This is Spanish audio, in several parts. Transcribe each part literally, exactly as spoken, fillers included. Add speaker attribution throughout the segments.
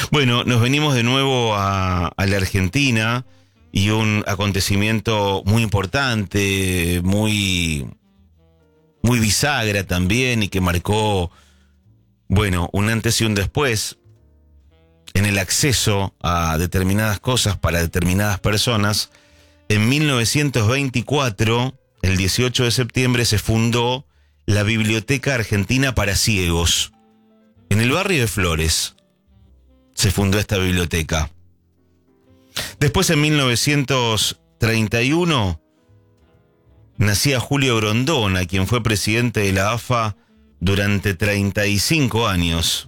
Speaker 1: Bueno, nos venimos de nuevo a, a la Argentina y un acontecimiento muy importante, muy, muy bisagra también y que marcó, bueno, un antes y un después en el acceso a determinadas cosas para determinadas personas. En mil novecientos veinticuatro, el dieciocho de septiembre, se fundó la Biblioteca Argentina para Ciegos. En el barrio de Flores se fundó esta biblioteca. Después, en mil novecientos treinta y uno, nacía Julio Grondona, quien fue presidente de la A F A durante treinta y cinco años.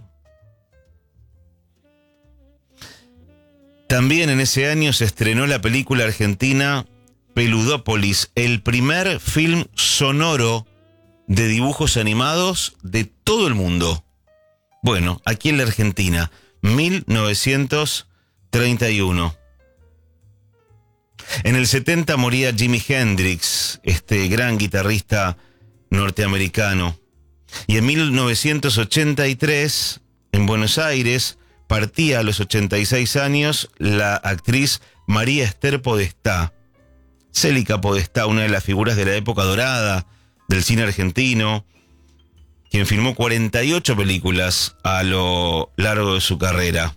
Speaker 1: También en ese año se estrenó la película argentina Peludópolis, el primer film sonoro de dibujos animados de todo el mundo. Bueno, aquí en la Argentina, mil novecientos treinta y uno. En el setenta moría Jimi Hendrix, este gran guitarrista norteamericano. Y en mil novecientos ochenta y tres, en Buenos Aires, partía a los ochenta y seis años la actriz María Esther Podestá. Célica Podestá, una de las figuras de la época dorada del cine argentino, quien filmó cuarenta y ocho películas a lo largo de su carrera.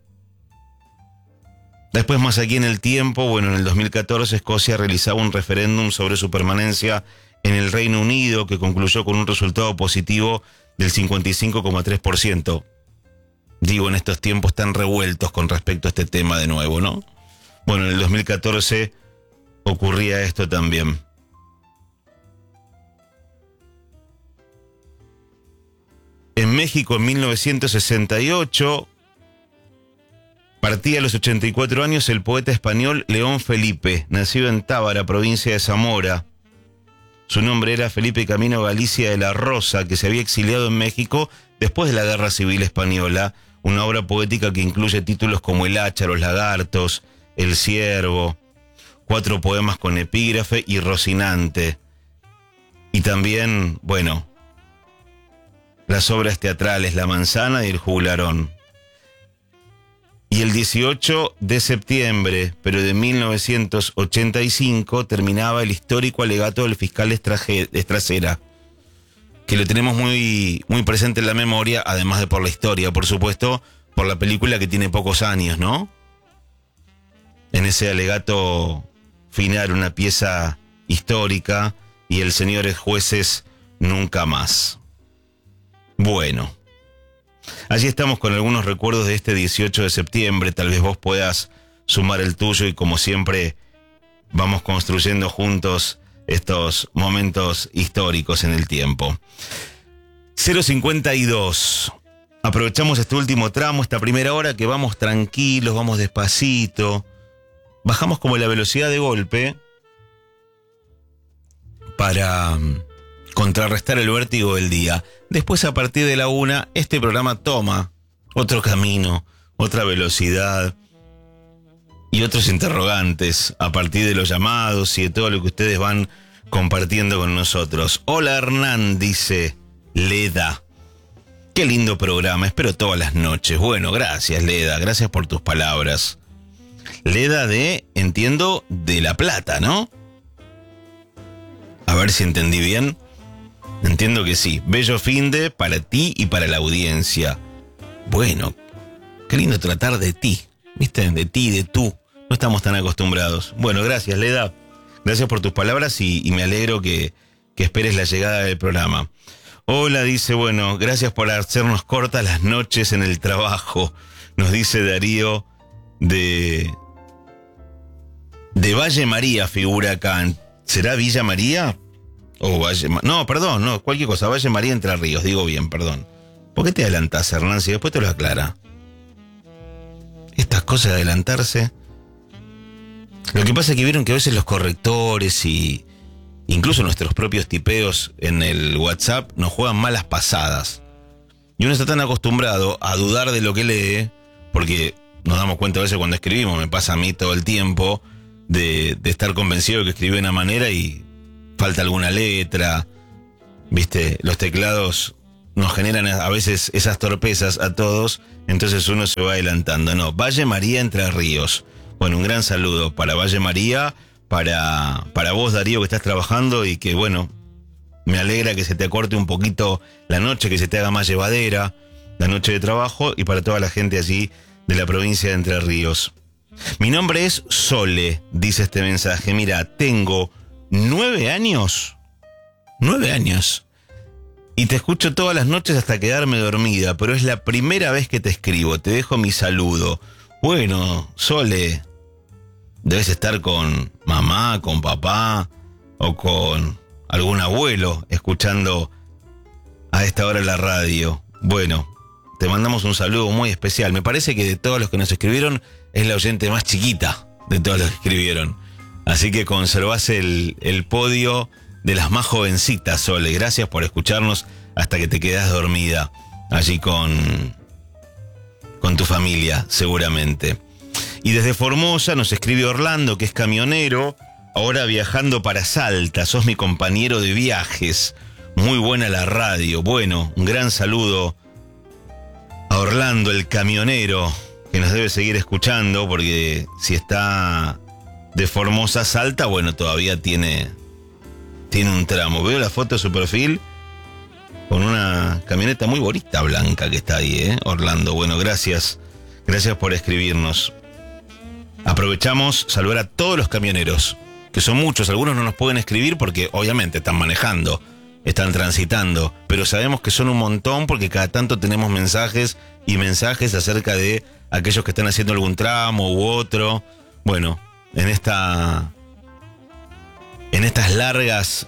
Speaker 1: Después, más aquí en el tiempo, bueno, en el dos mil catorce Escocia realizaba un referéndum sobre su permanencia en el Reino Unido que concluyó con un resultado positivo del cincuenta y cinco coma tres por ciento. Digo, en estos tiempos tan revueltos con respecto a este tema de nuevo, ¿no? Bueno, en el dos mil catorce ocurría esto también. En México, en mil novecientos sesenta y ocho, partía a los ochenta y cuatro años el poeta español León Felipe, nacido en Tábara, provincia de Zamora. Su nombre era Felipe Camino Galicia de la Rosa, que se había exiliado en México después de la Guerra Civil Española, una obra poética que incluye títulos como El hacha, Los lagartos, El ciervo, cuatro poemas con epígrafe y Rocinante. Y también, bueno, las obras teatrales La manzana y El juglarón. Y el dieciocho de septiembre, pero de mil novecientos ochenta y cinco, terminaba el histórico alegato del fiscal Estracera, que lo tenemos muy, muy presente en la memoria, además de por la historia, por supuesto, por la película que tiene pocos años, ¿no? En ese alegato final, una pieza histórica, y el señores jueces nunca más. Bueno, allí estamos con algunos recuerdos de este dieciocho de septiembre, tal vez vos puedas sumar el tuyo y como siempre vamos construyendo juntos estos momentos históricos en el tiempo. cero cincuenta y dos. Aprovechamos este último tramo, esta primera hora que vamos tranquilos, vamos despacito. Bajamos como la velocidad de golpe para contrarrestar el vértigo del día. Después, a partir de la una, este programa toma otro camino, otra velocidad y otros interrogantes a partir de los llamados y de todo lo que ustedes van compartiendo con nosotros. Hola Hernán, dice Leda. Qué lindo programa, espero todas las noches. Bueno, gracias Leda, gracias por tus palabras. Leda de, entiendo, de La Plata, ¿no? A ver si entendí bien. Entiendo que sí. Bello finde para ti y para la audiencia. Bueno, qué lindo tratar de ti, ¿viste? De ti, de tú. No estamos tan acostumbrados. Bueno, gracias, Leda. Gracias por tus palabras y, y me alegro que, que esperes la llegada del programa. Hola, dice, bueno, gracias por hacernos cortas las noches en el trabajo. Nos dice Darío de... De Valle María, figura acá. ¿Será Villa María? O Valle... No, perdón, no, cualquier cosa. Valle María, Entre Ríos, digo bien, perdón. ¿Por qué te adelantás, Hernán? Si después te lo aclara. Estas cosas de adelantarse... Lo que pasa es que vieron que a veces los correctores y incluso nuestros propios tipeos en el WhatsApp nos juegan malas pasadas. Y uno está tan acostumbrado a dudar de lo que lee, porque nos damos cuenta a veces cuando escribimos, me pasa a mí todo el tiempo, de, de estar convencido de que escribí de una manera y falta alguna letra. Viste, los teclados nos generan a veces esas torpezas a todos, entonces uno se va adelantando. No, Valle María, Entre Ríos. Bueno, un gran saludo para Valle María, para, para vos, Darío, que estás trabajando y que, bueno, me alegra que se te acorte un poquito la noche, que se te haga más llevadera la noche de trabajo, y para toda la gente allí de la provincia de Entre Ríos. Mi nombre es Sole, dice este mensaje. Mira, tengo nueve años, nueve años, y te escucho todas las noches hasta quedarme dormida, pero es la primera vez que te escribo. Te dejo mi saludo. Bueno, Sole, debes estar con mamá, con papá o con algún abuelo escuchando a esta hora la radio. Bueno, te mandamos un saludo muy especial. Me parece que de todos los que nos escribieron es la oyente más chiquita de todos los que escribieron. Así que conservás el, el podio de las más jovencitas, Sole. Gracias por escucharnos hasta que te quedás dormida allí con, con tu familia, seguramente. Y desde Formosa nos escribe Orlando, que es camionero, ahora viajando para Salta. Sos mi compañero de viajes. Muy buena la radio. Bueno, un gran saludo a Orlando, el camionero, que nos debe seguir escuchando, porque si está de Formosa a Salta, bueno, todavía tiene, tiene un tramo. Veo la foto de su perfil con una camioneta muy bonita blanca que está ahí, ¿eh? Orlando, bueno, gracias. Gracias por escribirnos. Aprovechamos saludar a todos los camioneros, que son muchos. Algunos no nos pueden escribir porque obviamente están manejando, están transitando, pero sabemos que son un montón porque cada tanto tenemos mensajes y mensajes acerca de aquellos que están haciendo algún tramo u otro. Bueno, en esta en estas largas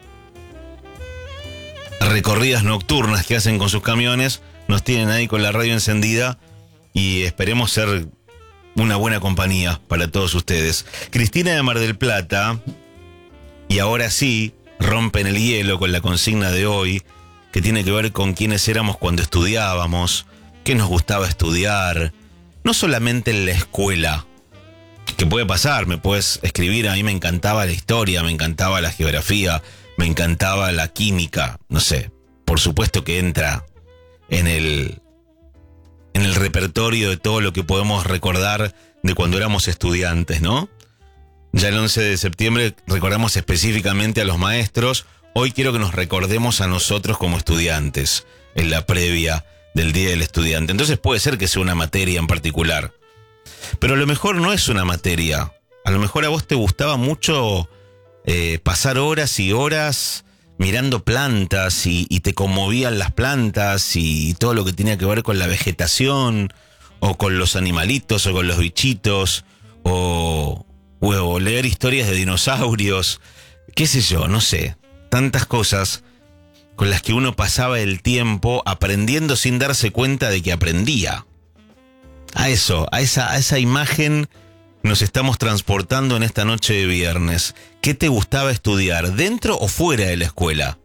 Speaker 1: recorridas nocturnas que hacen con sus camiones, nos tienen ahí con la radio encendida y esperemos ser una buena compañía para todos ustedes. Cristina de Mar del Plata, y ahora sí, rompen el hielo con la consigna de hoy, que tiene que ver con quiénes éramos cuando estudiábamos, qué nos gustaba estudiar, no solamente en la escuela, que puede pasar, me puedes escribir, a mí me encantaba la historia, me encantaba la geografía, me encantaba la química, no sé, por supuesto que entra en el, en el repertorio de todo lo que podemos recordar de cuando éramos estudiantes, ¿no? Ya el once de septiembre recordamos específicamente a los maestros. Hoy quiero que nos recordemos a nosotros como estudiantes en la previa del Día del Estudiante. Entonces puede ser que sea una materia en particular, pero a lo mejor no es una materia. A lo mejor a vos te gustaba mucho eh, pasar horas y horas mirando plantas y, y te conmovían las plantas y todo lo que tenía que ver con la vegetación o con los animalitos o con los bichitos o... o leer historias de dinosaurios, qué sé yo, no sé, tantas cosas con las que uno pasaba el tiempo aprendiendo sin darse cuenta de que aprendía. A eso, a esa, a esa imagen nos estamos transportando en esta noche de viernes. ¿Qué te gustaba estudiar, dentro o fuera de la escuela?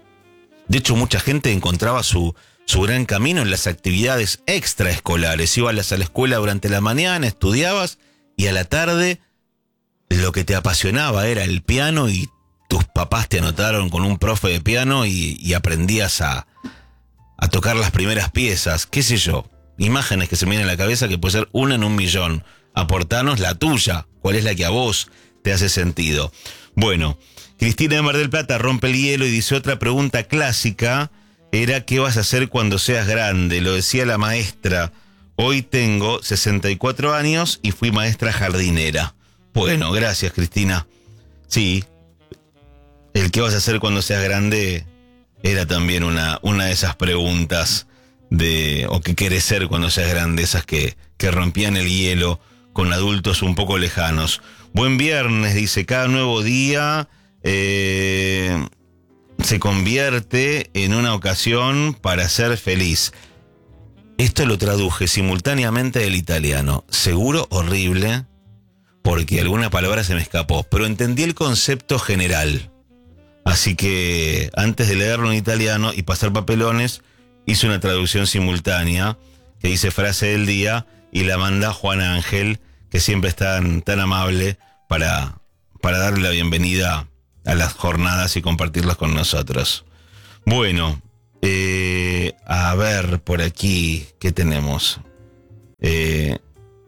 Speaker 1: De hecho, mucha gente encontraba su, su gran camino en las actividades extraescolares. Ibas a la escuela durante la mañana, estudiabas y a la tarde lo que te apasionaba era el piano y tus papás te anotaron con un profe de piano y, y aprendías a, a tocar las primeras piezas, qué sé yo. Imágenes que se me vienen a la cabeza que puede ser una en un millón. Aportanos la tuya, cuál es la que a vos te hace sentido. Bueno, Cristina de Mar del Plata rompe el hielo y dice otra pregunta clásica, era ¿qué vas a hacer cuando seas grande? Lo decía la maestra. Hoy tengo sesenta y cuatro años y fui maestra jardinera. Bueno, gracias, Cristina. Sí, el qué vas a hacer cuando seas grande era también una, una de esas preguntas de o qué querés ser cuando seas grande, esas que, que rompían el hielo con adultos un poco lejanos. Buen viernes, dice, cada nuevo día eh, se convierte en una ocasión para ser feliz. Esto lo traduje simultáneamente del italiano. Seguro horrible, porque alguna palabra se me escapó, pero entendí el concepto general. Así que antes de leerlo en italiano y pasar papelones, hice una traducción simultánea que dice frase del día y la manda Juan Ángel, que siempre es tan, tan amable para, para darle la bienvenida a las jornadas y compartirlas con nosotros. Bueno, Eh, a ver, por aquí, ¿qué tenemos? Eh,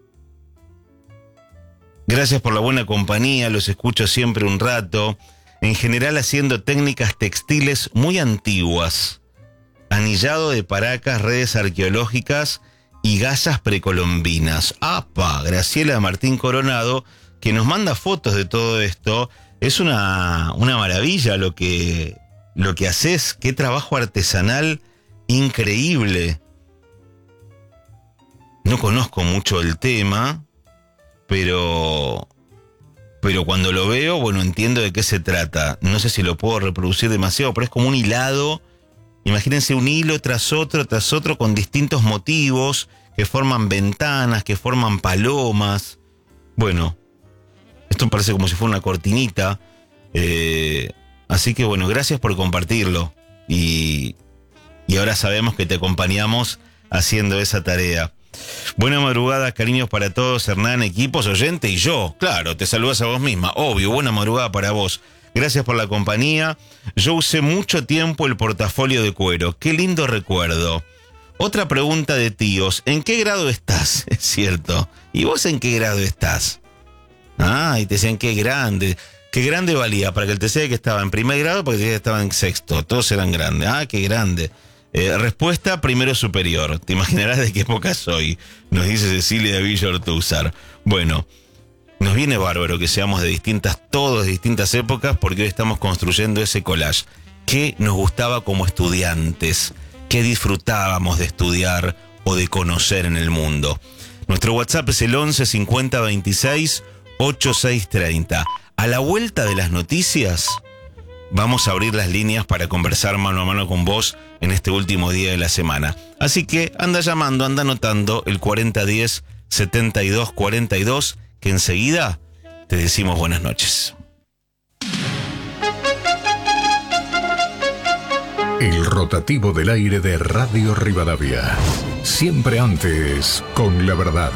Speaker 1: gracias por la buena compañía, los escucho siempre un rato. En general haciendo técnicas textiles muy antiguas. Anillado de paracas, redes arqueológicas y gasas precolombinas. ¡Apa! Graciela Martín Coronado, que nos manda fotos de todo esto. Es una, una maravilla lo que, lo que haces. Qué trabajo artesanal increíble. No conozco mucho el tema, pero... Pero cuando lo veo, bueno, entiendo de qué se trata. No sé si lo puedo reproducir demasiado, pero es como un hilado. Imagínense un hilo tras otro, tras otro, con distintos motivos, que forman ventanas, que forman palomas. Bueno, esto parece como si fuera una cortinita. Eh, así que bueno, gracias por compartirlo. Y, y ahora sabemos que te acompañamos haciendo esa tarea. Buena madrugada, cariños para todos, Hernán, equipos, oyente y yo. Claro, te saludas a vos misma, obvio, buena madrugada para vos. Gracias por la compañía. Yo usé mucho tiempo el portafolio de cuero, qué lindo recuerdo. Otra pregunta de tíos, ¿en qué grado estás? Es cierto. ¿Y vos en qué grado estás? Ah, y te decían qué grande. Qué grande valía, para que él te decía que estaba en primer grado, para que te decía que estaba en sexto. Todos eran grandes. Ah, qué grande. Eh, respuesta, primero superior. Te imaginarás de qué época soy, nos dice Cecilia de Villa Ortúzar. Bueno, nos viene bárbaro que seamos de distintas, todos de distintas épocas, porque hoy estamos construyendo ese collage. ¿Qué nos gustaba como estudiantes? ¿Qué disfrutábamos de estudiar o de conocer en el mundo? Nuestro WhatsApp es el once cincuenta veintiséis ochenta y seis treinta. A la vuelta de las noticias, vamos a abrir las líneas para conversar mano a mano con vos en este último día de la semana. Así que anda llamando, anda anotando el cuarenta diez setenta y dos cuarenta y dos, que enseguida te decimos buenas noches.
Speaker 2: El rotativo del aire de Radio Rivadavia. Siempre antes, con la verdad.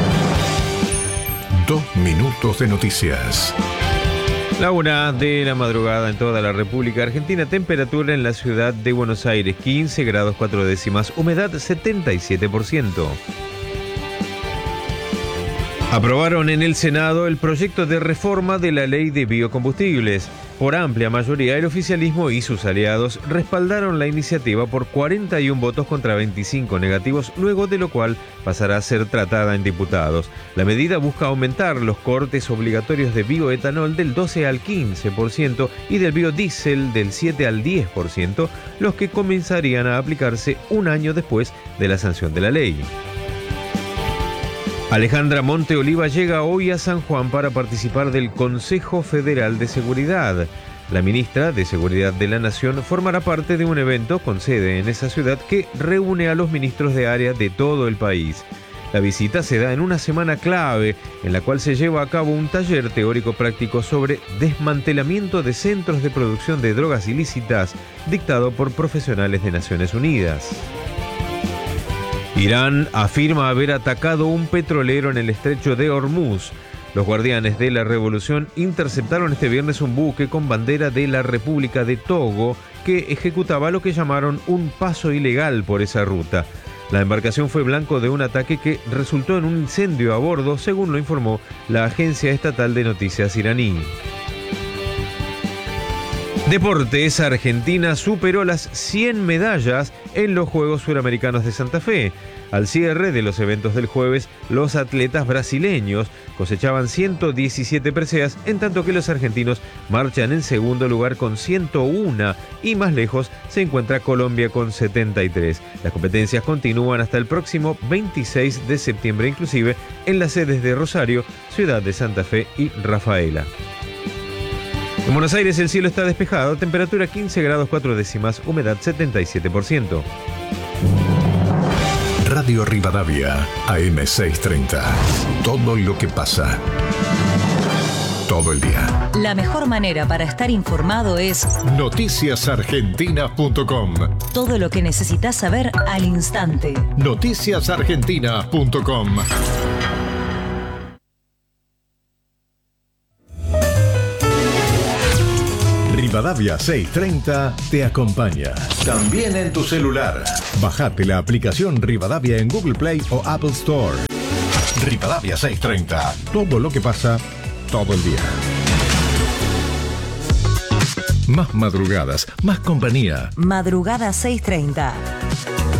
Speaker 2: Dos minutos de noticias.
Speaker 3: La una de la madrugada en toda la República Argentina. Temperatura en la ciudad de Buenos Aires, quince grados cuatro décimas. Humedad setenta y siete por ciento. Aprobaron en el Senado el proyecto de reforma de la ley de biocombustibles. Por amplia mayoría, el oficialismo y sus aliados respaldaron la iniciativa por cuarenta y un votos contra veinticinco negativos, luego de lo cual pasará a ser tratada en diputados. La medida busca aumentar los cortes obligatorios de bioetanol del doce al quince por ciento y del biodiesel del siete al diez por ciento, los que comenzarían a aplicarse un año después de la sanción de la ley. Alejandra Monteoliva llega hoy a San Juan para participar del Consejo Federal de Seguridad. La ministra de Seguridad de la Nación formará parte de un evento con sede en esa ciudad que reúne a los ministros de área de todo el país. La visita se da en una semana clave en la cual se lleva a cabo un taller teórico-práctico sobre desmantelamiento de centros de producción de drogas ilícitas dictado por profesionales de Naciones Unidas. Irán afirma haber atacado un petrolero en el estrecho de Hormuz. Los guardianes de la revolución interceptaron este viernes un buque con bandera de la República de Togo que ejecutaba lo que llamaron un paso ilegal por esa ruta. La embarcación fue blanco de un ataque que resultó en un incendio a bordo, según lo informó la agencia estatal de noticias iraní. Deportes, Argentina superó las cien medallas en los Juegos Suramericanos de Santa Fe. Al cierre de los eventos del jueves, los atletas brasileños cosechaban ciento diecisiete preseas, en tanto que los argentinos marchan en segundo lugar con ciento uno y más lejos se encuentra Colombia con setenta y tres. Las competencias continúan hasta el próximo veintiséis de septiembre, inclusive en las sedes de Rosario, Ciudad de Santa Fe y Rafaela. En Buenos Aires el cielo está despejado, temperatura quince grados cuatro décimas, humedad setenta y siete por ciento.
Speaker 2: Radio Rivadavia, A M seiscientos treinta. Todo lo que pasa. Todo el día.
Speaker 4: La mejor manera para estar informado es
Speaker 2: noticias argentina punto com.
Speaker 4: Todo lo que necesitas saber al instante.
Speaker 2: noticias argentina punto com. Rivadavia seiscientos treinta te acompaña. También en tu celular. Bajate la aplicación Rivadavia en Google Play o Apple Store. Rivadavia seiscientos treinta. Todo lo que pasa, todo el día. Más madrugadas, más compañía.
Speaker 4: Madrugada seiscientos treinta.